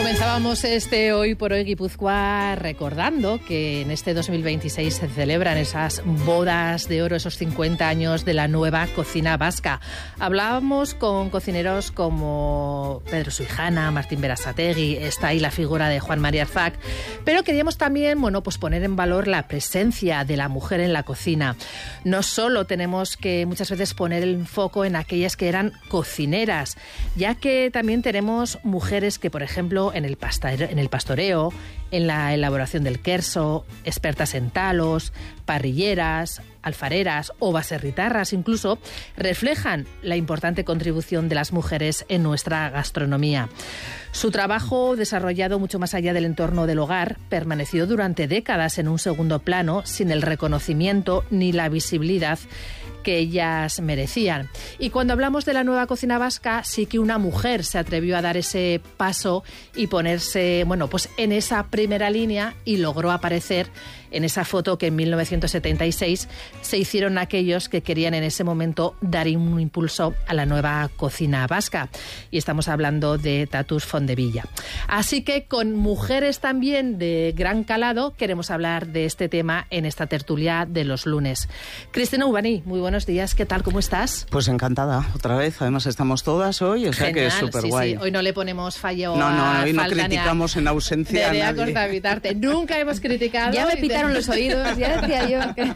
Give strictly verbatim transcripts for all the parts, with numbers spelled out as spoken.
Comenzábamos este Hoy por Hoy Guipúzcoa recordando que en este dos mil veintiséis se celebran esas bodas de oro, esos cincuenta años de la nueva cocina vasca. Hablábamos con cocineros como Pedro Suijana, Martín Berasategui, está ahí la figura de Juan María Arzac, pero queríamos también, bueno, pues poner en valor la presencia de la mujer en la cocina. No solo tenemos que muchas veces poner el foco en aquellas que eran cocineras, ya que también tenemos mujeres que, por ejemplo, en el, pastor, en el pastoreo, en la elaboración del querso, expertas en talos, parrilleras, alfareras o baserritarras incluso, reflejan la importante contribución de las mujeres en nuestra gastronomía. Su trabajo, desarrollado mucho más allá del entorno del hogar, permaneció durante décadas en un segundo plano, sin el reconocimiento ni la visibilidad que ellas merecían. Y cuando hablamos de la nueva cocina vasca, sí que una mujer se atrevió a dar ese paso y ponerse, bueno, pues en esa primera línea y logró aparecer en esa foto que en mil novecientos setenta y seis se hicieron aquellos que querían en ese momento dar un impulso a la nueva cocina vasca. Y estamos hablando de Tatus Fondevilla. Así que con mujeres también de gran calado queremos hablar de este tema en esta tertulia de los lunes. Cristina Ubani, muy buenos días. ¿Qué tal? ¿Cómo estás? Pues encantada. Otra vez. Además estamos todas hoy, o sea Genial, que es súper sí, guay. Sí. Hoy no le ponemos fallo no, no, a hoy no falta criticamos a, en ausencia a nadie. Cortavitarte. Nunca hemos criticado. Ya me pitaron te... los oídos, ya decía yo que... No,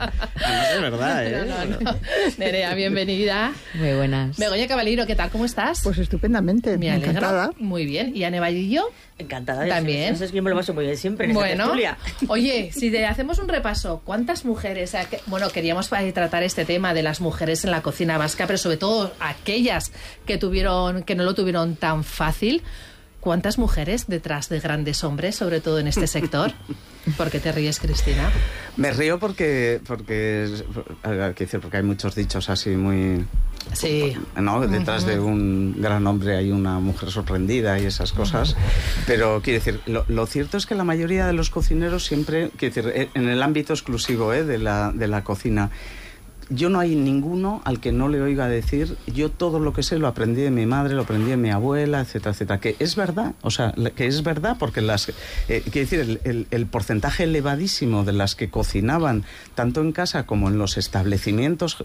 es verdad, ¿eh? No, no, no. Nerea, bienvenida. Muy buenas. Begoña Caballero, ¿qué tal? ¿Cómo estás? Pues estupendamente, me alegro. Encantada. Muy bien. ¿Y Ane Vallillo? Encantada. También. Eso es que yo me lo paso muy bien siempre en bueno, esta tertulia. Oye, si te hacemos un repaso, ¿cuántas mujeres? Bueno, queríamos tratar este tema de las mujeres en la cocina vasca, pero sobre todo aquellas que tuvieron, que no lo tuvieron tan fácil. ¿Cuántas mujeres detrás de grandes hombres, sobre todo en este sector? ¿Por qué te ríes, Cristina? Me río porque porque, porque hay muchos dichos así muy... Sí. ¿No? Detrás uh-huh. de un gran hombre hay una mujer sorprendida y esas cosas. Uh-huh. Pero, quiero decir, lo, lo cierto es que la mayoría de los cocineros siempre... Quiero decir, en el ámbito exclusivo ¿eh? de, la, de la cocina... Yo no hay ninguno al que no le oiga decir, yo todo lo que sé lo aprendí de mi madre, lo aprendí de mi abuela, etcétera, etcétera. Que es verdad, o sea, que es verdad porque las, eh, quiero decir, el, el, el porcentaje elevadísimo de las que cocinaban, tanto en casa como en los establecimientos